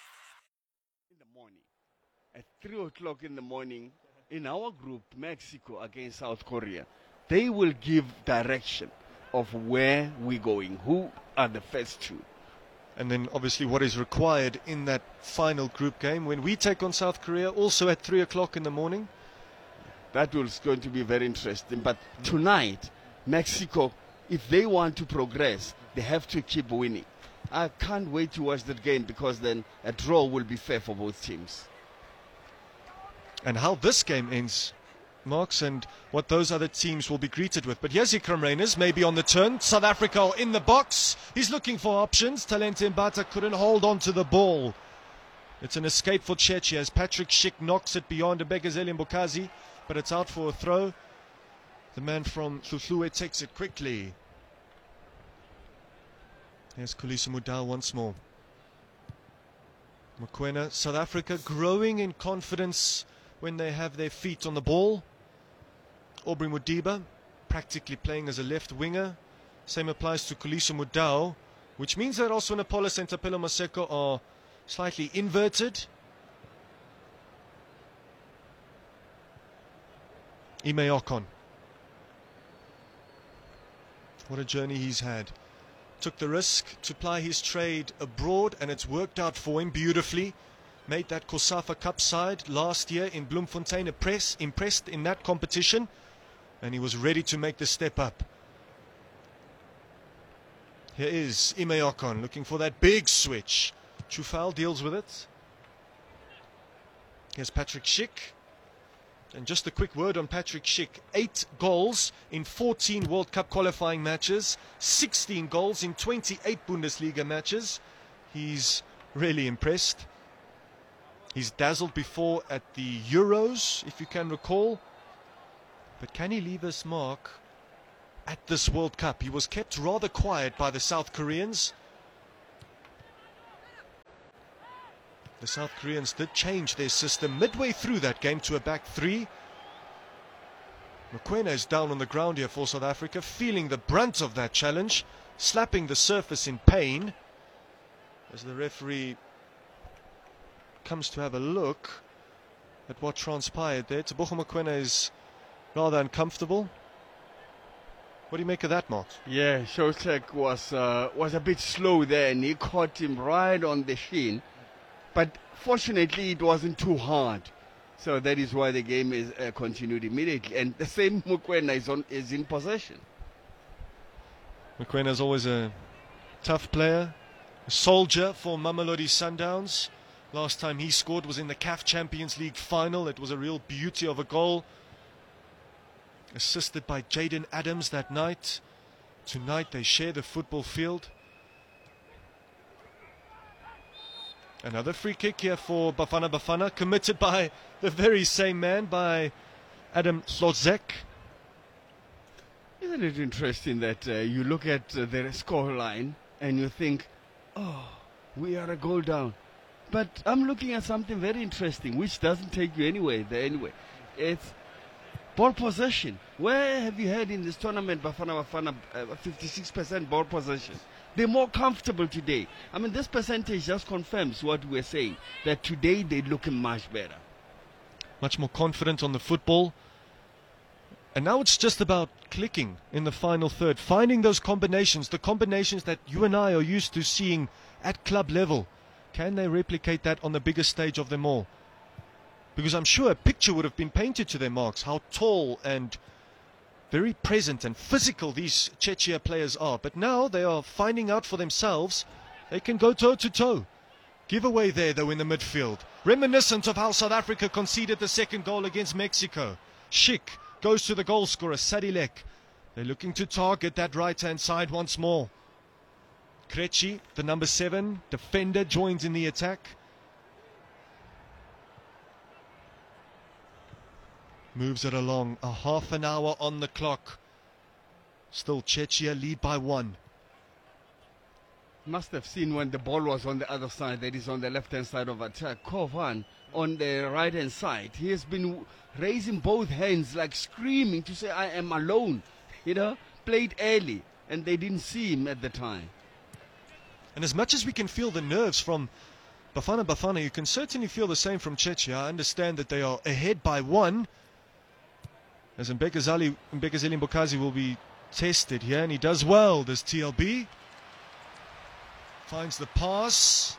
At three o'clock in the morning, in our group, Mexico against South Korea, they will give direction of where we're going, who are the first two. And then obviously what is required in that final group game when we take on South Korea, also at three o'clock in the morning. That was going to be very interesting. But tonight, Mexico, if they want to progress, they have to keep winning. I can't wait to watch that game because then a draw will be fair for both teams. And how this game ends, Marks, and what those other teams will be greeted with. But here's Ikram Reyners, maybe on the turn. South Africa in the box. He's looking for options. Talente Mbata couldn't hold on to the ball. It's an escape for Chechi as Patrick Schick knocks it beyond Begazeli Mbokazi, but it's out for a throw. The man from Hluhluwe takes it quickly. Here's Kholiso Mudau once more. Mokoena, South Africa growing in confidence when they have their feet on the ball. Aubrey Modiba practically playing as a left winger. Same applies to Kholiso Mudau, which means that also Napolis and Tapelo Maseko are slightly inverted. Ime Okon. What a journey he's had. Took the risk to ply his trade abroad, and it's worked out for him beautifully. Made that COSAFA Cup side last year in Bloemfontein impress, impressed in that competition, and he was ready to make the step up. Here is Ime Okon looking for that big switch. Chufal deals with it. Here's Patrick Schick. And just a quick word on Patrick Schick. Eight goals in fourteen World Cup qualifying matches, sixteen goals in twenty-eight Bundesliga matches. He's really impressed. He's dazzled before at the Euros, if you can recall. But can he leave his mark at this World Cup? He was kept rather quiet by the South Koreans. The South Koreans did change their system midway through that game to a back three. Mokoena is down on the ground here for South Africa, feeling the brunt of that challenge, slapping the surface in pain. As the referee comes to have a look at what transpired there, Tebogo Mokoena is rather uncomfortable. What do you make of that, Mark? Yeah, Shostak was uh, was a bit slow there, and he caught him right on the shin. But fortunately, it wasn't too hard. So that is why the game is uh, continued immediately. And the same Mokoena is, on, is in possession. Mokoena is always a tough player, a soldier for Mamelodi Sundowns. Last time he scored was in the C A F Champions League final. It was a real beauty of a goal. Assisted by Jaden Adams that night. Tonight they share the football field. Another free kick here for Bafana Bafana, committed by the very same man, by Adam Hlozek. Isn't it interesting that uh, you look at uh, the score line and you think, oh, we are a goal down. But I'm looking at something very interesting, which doesn't take you anywhere there anyway. It's ball possession. Where have you had in this tournament Bafana Bafana uh, fifty-six percent ball possession? They're more comfortable today. I mean, this percentage just confirms what we're saying, that today they're looking much better. Much more confident on the football. And now it's just about clicking in the final third, finding those combinations, the combinations that you and I are used to seeing at club level. Can they replicate that on the biggest stage of them all? Because I'm sure a picture would have been painted to their marks, how tall and very present and physical these Czechia players are. But now they are finding out for themselves they can go toe-to-toe. Give away there, though, in the midfield. Reminiscent of how South Africa conceded the second goal against Mexico. Schick goes to the goal scorer, Sadilek. They're looking to target that right-hand side once more. Krejci, the number seven defender, joins in the attack. Moves it along, a half an hour on the clock. Still Czechia lead by one. Must have seen when the ball was on the other side, that is on the left-hand side of attack. Kovan on the right-hand side. He has been raising both hands like screaming to say, I am alone. You know, played early, and they didn't see him at the time. And as much as we can feel the nerves from Bafana Bafana, you can certainly feel the same from Czechia. I understand that they are ahead by one, as Mbekazeli Mbokazi will be tested here, and he does well, this T L B. Finds the pass.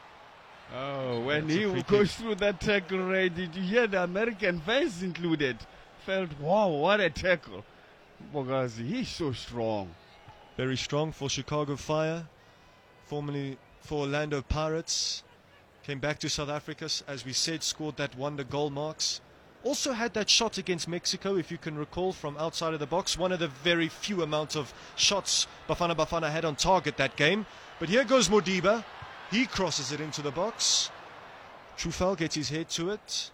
Oh, when That's he goes through that tackle, Ray, did you hear the American fans included? Felt, wow, what a tackle. Mbokazi, he's so strong. Very strong for Chicago Fire, formerly for Orlando Pirates. Came back to South Africa, as we said, scored that wonder goal marks. Also had that shot against Mexico, if you can recall, from outside of the box. One of the very few amounts of shots Bafana Bafana had on target that game. But here goes Modiba. He crosses it into the box. Trufal gets his head to it.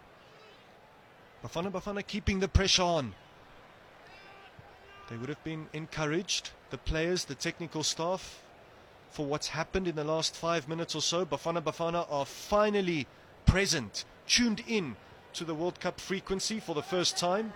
Bafana Bafana keeping the pressure on. They would have been encouraged, the players, the technical staff, for what's happened in the last five minutes or so. Bafana Bafana are finally present, tuned in to the World Cup frequency for the first time.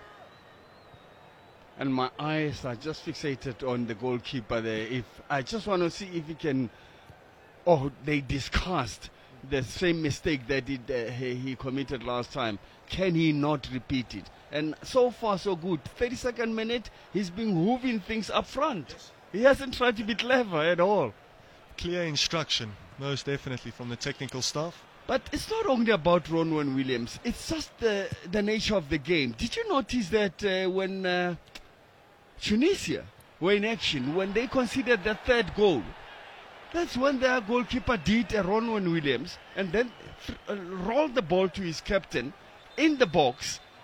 And my eyes are just fixated on the goalkeeper there. If I just want to see if he can, oh, they discussed the same mistake that it, uh, he, he committed last time. Can he not repeat it? And so far so good. thirty-second minute, he's been moving things up front. He hasn't tried to be clever at all. Clear instruction, most definitely, from the technical staff. But it's not only about Ronwen Williams. It's just the, the nature of the game. Did you notice that uh, when uh, Tunisia were in action, when they conceded the third goal, that's when their goalkeeper did a Ronwen Williams and then uh, rolled the ball to his captain in the box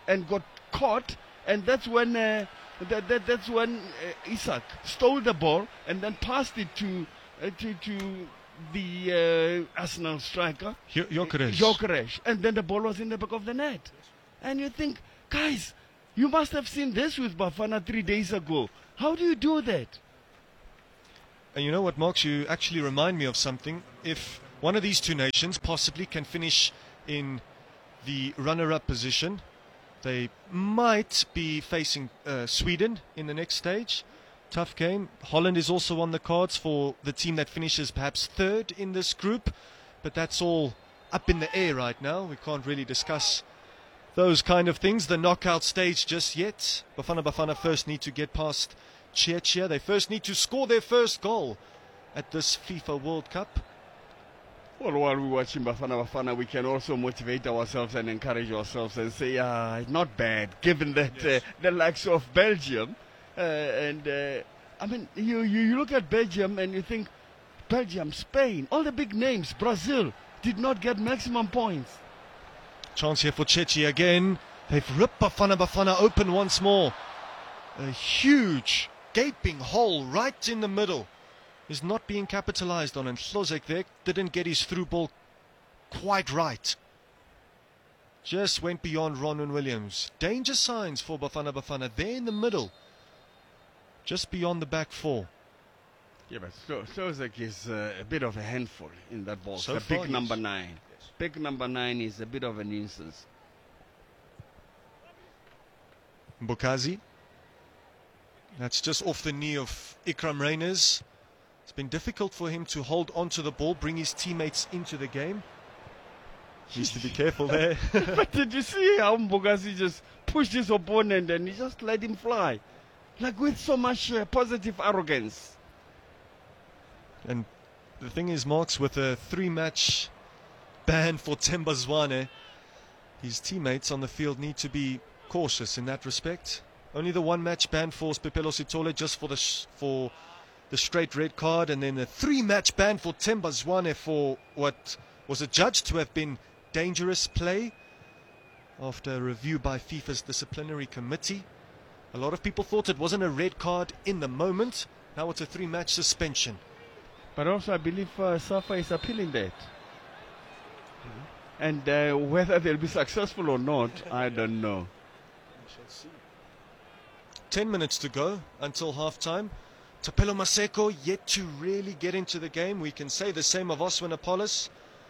and got caught, and that's when uh, that, that that's when uh, Isak stole the ball and then passed it to uh, to, to the uh, Arsenal striker Gyökeres. Gyökeres, and then the ball was in the back of the net. And you think, guys, you must have seen this with Bafana three days ago. How do you do that? And you know what, Marks, you actually remind me of something. If one of these two nations possibly can finish in the runner-up position, they might be facing uh, Sweden in the next stage. Tough game. Holland is also on the cards for the team that finishes perhaps third in this group, but that's all up in the air right now. We can't really discuss those kind of things, the knockout stage just yet. Bafana Bafana first need to get past Czechia. They first need to score their first goal at this FIFA World Cup. Well, while we're watching Bafana Bafana, we can also motivate ourselves and encourage ourselves and say, ah, it's not bad, given that yes. uh, the likes of Belgium, uh, and uh, I mean, you, you, you look at Belgium and you think, Belgium, Spain, all the big names, Brazil, did not get maximum points. Chance here for Czechia again. They've ripped Bafana Bafana open once more. A huge gaping hole right in the middle is not being capitalized on, and Hlozek there didn't get his through ball quite right. Just went beyond Ronwen Williams. Danger signs for Bafana Bafana there in the middle, just beyond the back four. Yeah, but Hlozek is uh, a bit of a handful in that ball. So the far, big number yes. nine. Yes. Big number nine is a bit of a nuisance. Mbokazi. That's just off the knee of Ikram Reyners. It's been difficult for him to hold on to the ball, bring his teammates into the game. Needs to be careful there. But did you see how Mbokazi just pushed his opponent and he just let him fly? Like with so much uh, positive arrogance. And the thing is, Marks, with a three-match ban for Themba Zwane, his teammates on the field need to be cautious in that respect. Only the one-match ban for Pepelo Sitole just for the sh for the straight red card, and then a three-match ban for Themba Zwane for what was adjudged to have been dangerous play after a review by FIFA's disciplinary committee. A lot of people thought it wasn't a red card in the moment. Now it's a three-match suspension. But also I believe uh, Safa is appealing that. Mm-hmm. And uh, whether they'll be successful or not, I don't know. We shall see. Ten minutes to go until half-time. Thapelo Maseko yet to really get into the game. We can say the same of Oswin Apollos.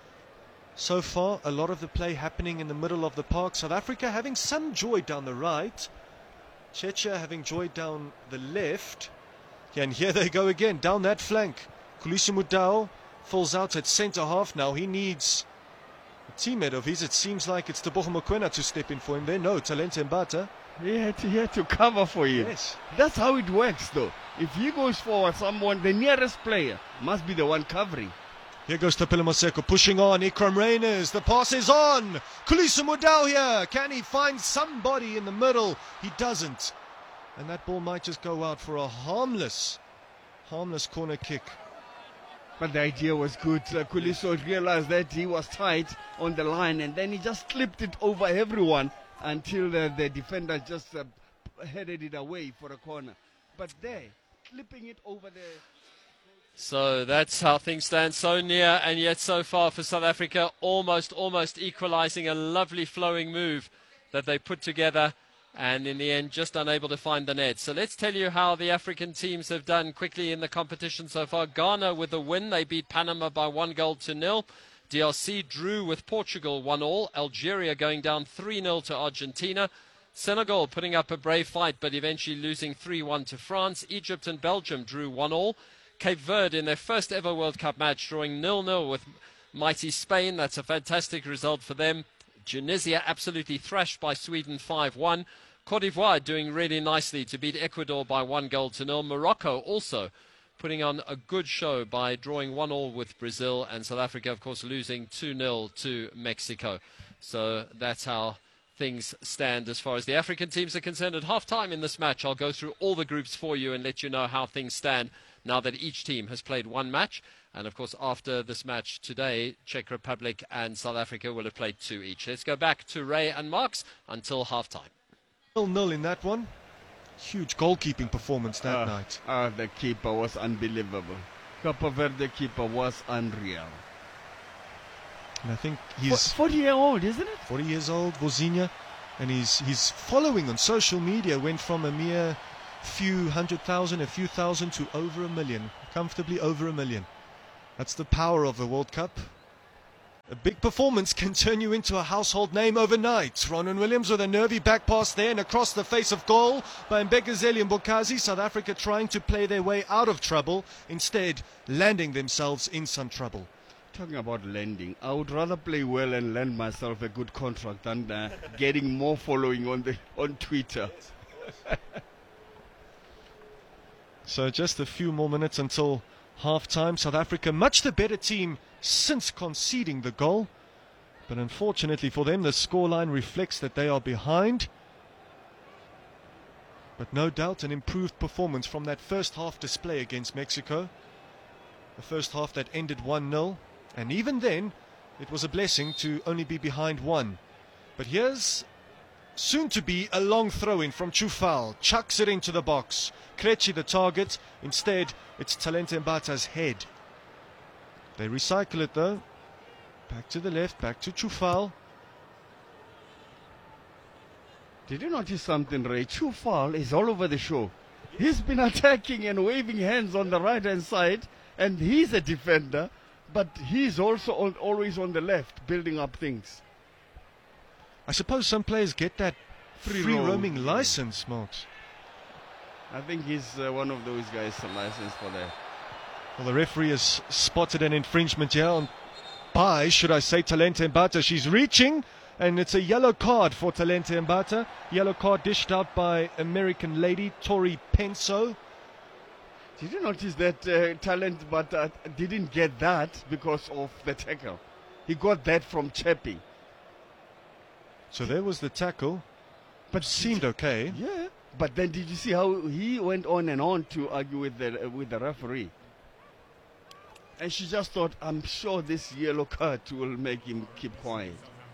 So far, a lot of the play happening in the middle of the park. South Africa having some joy down the right. Czechia having joy down the left. Yeah, and here they go again, down that flank. Khulisi Mudau falls out at centre half now. He needs a teammate of his. It seems like it's Tebogo Mokoena to step in for him there. No, Talente Mbata. He had, to, he had to cover for him. Yes. That's how it works, though. If he goes forward, someone, the nearest player, must be the one covering. Here goes Thapelo Maseko pushing on. Ikram Reyners. The pass is on. Khulisi Mudau here. Can he find somebody in the middle? He doesn't. And that ball might just go out for a harmless, harmless corner kick. But the idea was good. Uh, Khulisi realized that he was tight on the line, and then he just clipped it over everyone until uh, the defender just uh, headed it away for a corner. But there, clipping it over the... So that's how things stand, so near and yet so far for South Africa, almost, almost equalizing. A lovely flowing move that they put together, and in the end just unable to find the net. So let's tell you how the African teams have done quickly in the competition so far. Ghana with a win. They beat Panama by one goal to nil. D R C drew with Portugal one all. Algeria going down three nil to Argentina. Senegal putting up a brave fight but eventually losing three one to France. Egypt and Belgium drew one all. Cape Verde in their first ever World Cup match drawing nil nil with mighty Spain. That's a fantastic result for them. Tunisia absolutely thrashed by Sweden five one. Cote d'Ivoire doing really nicely to beat Ecuador by one goal to nil. Morocco also putting on a good show by drawing one all with Brazil, and South Africa, of course, losing two nil to Mexico. So that's how things stand as far as the African teams are concerned. At half-time in this match, I'll go through all the groups for you and let you know how things stand now that each team has played one match. And, of course, after this match today, Czech Republic and South Africa will have played two each. Let's go back to Ray and Marks until half-time. nil nil in that one. Huge goalkeeping performance that uh, night. Uh, the keeper was unbelievable. Cape Verde keeper was unreal. And I think he's forty year old, isn't it? forty years old, Vozinha. And his, his following on social media went from a mere few hundred thousand, a few thousand, to over a million. Comfortably over a million. That's the power of the World Cup. A big performance can turn you into a household name overnight. Ronwen Williams with a nervy back pass there and across the face of goal by Mbekazeli and Mbokazi. South Africa trying to play their way out of trouble, instead landing themselves in some trouble. Talking about lending, I would rather play well and lend myself a good contract than uh, getting more following on the on Twitter. So just a few more minutes until half-time. South Africa, much the better team since conceding the goal. But unfortunately for them, the scoreline reflects that they are behind. But no doubt an improved performance from that first half display against Mexico. The first half that ended one nil. And even then, it was a blessing to only be behind one. But here's soon to be a long throw-in from Chufal. Chucks it into the box. Krejci the target. Instead, it's Talente Mbata's head. They recycle it though. Back to the left, back to Chufal. Did you notice something, Ray? Chufal is all over the show. He's been attacking and waving hands on the right-hand side, and he's a defender, but he's also on, always on the left, building up things. I suppose some players get that free, free roaming roam. license, Marks. I think he's uh, one of those guys, a license for that. Well, the referee has spotted an infringement here on by, should I say, Talente Mbata. She's reaching, and it's a yellow card for Talente Mbata. Yellow card dished out by American lady Tori Penso. Did you notice that uh, Talent Mbata didn't get that because of the tackle? He got that from Chepi. So there was the tackle, but seemed okay. Yeah, but then did you see how he went on and on to argue with the uh, with the referee? And she just thought, I'm sure this yellow card will make him keep quiet.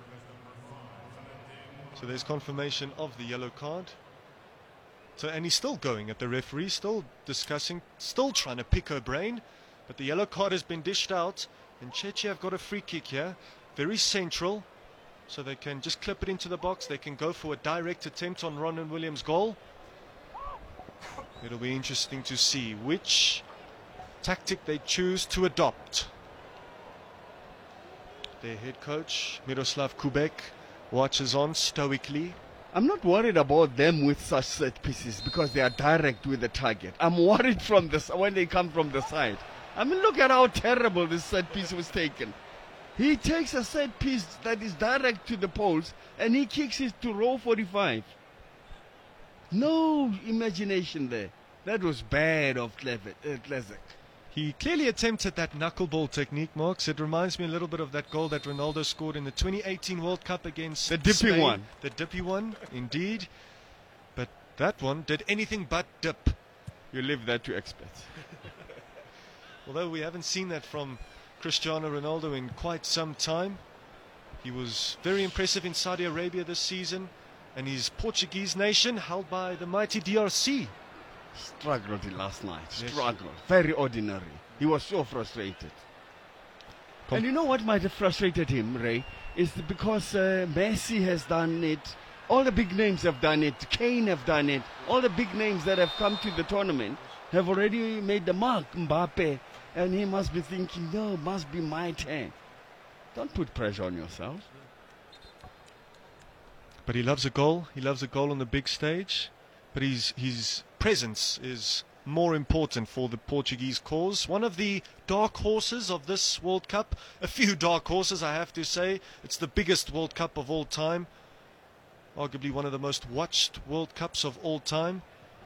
So there's confirmation of the yellow card. So, and he's still going at the referee, still discussing, still trying to pick her brain. But the yellow card has been dished out. And Chechi have got a free kick here. Very central. So they can just clip it into the box. They can go for a direct attempt on Ronwen Williams' goal. It'll be interesting to see which tactic they choose to adopt. Their head coach, Miroslav Kubek, watches on stoically. I'm not worried about them with such set pieces because they are direct with the target. I'm worried from this when they come from the side. I mean, look at how terrible this set piece was taken. He takes a set piece that is direct to the poles and he kicks it to row forty-five. No imagination there. That was bad of Klezek. He clearly attempted that knuckleball technique, Marks. It reminds me a little bit of that goal that Ronaldo scored in the twenty eighteen World Cup against the dippy Spain. one. The dippy one, indeed. But that one did anything but dip. You leave that to experts. Although we haven't seen that from Cristiano Ronaldo in quite some time. He was very impressive in Saudi Arabia this season, and his Portuguese nation held by the mighty D R C. Struggled last night. Yes. Struggled. Very ordinary. He was so frustrated. Com and you know what might have frustrated him, Ray? Is because uh, Messi has done it. All the big names have done it. Kane have done it. All the big names that have come to the tournament have already made the mark. Mbappe. And he must be thinking, no, it must be my turn. Don't put pressure on yourself. But he loves a goal. He loves a goal on the big stage. But his, his presence is more important for the Portuguese cause. One of the dark horses of this World Cup. A few dark horses, I have to say. It's the biggest World Cup of all time. Arguably one of the most watched World Cups of all time.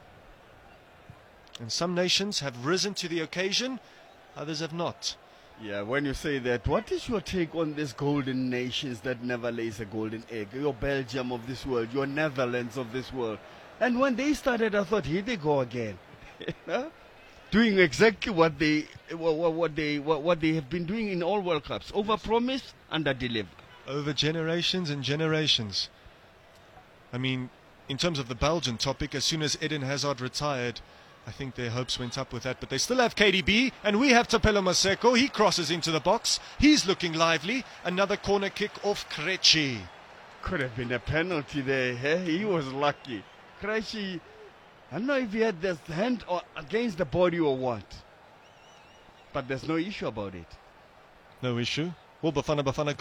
And some nations have risen to the occasion. Others have not. Yeah, when you say that, what is your take on these golden nations that never lays a golden egg? Your Belgium of this world, your Netherlands of this world. And when they started, I thought, here they go again. doing exactly what they what, what they what, what they have been doing in all World Cups: over-promise, under-deliver. Over generations and generations. I mean, in terms of the Belgian topic, as soon as Eden Hazard retired, I think their hopes went up with that. But they still have K D B, and we have Tapelo Maseko. He crosses into the box. He's looking lively. Another corner kick off Krejci. Could have been a penalty there. Eh? He was lucky. Krejci, I don't know if he had this hand or against the body or what. But there's no issue about it. No issue. Well, Bafana Bafana